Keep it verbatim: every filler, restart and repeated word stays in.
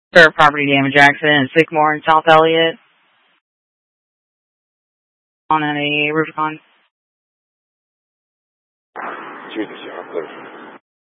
For property damage accident at Sycamore and South Elliott on a Rubicon. Jesus, you're up there.